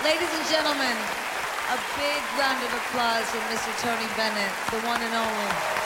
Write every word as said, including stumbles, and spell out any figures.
Ladies and gentlemen, a big round of applause for Mister Tony Bennett, the one and only.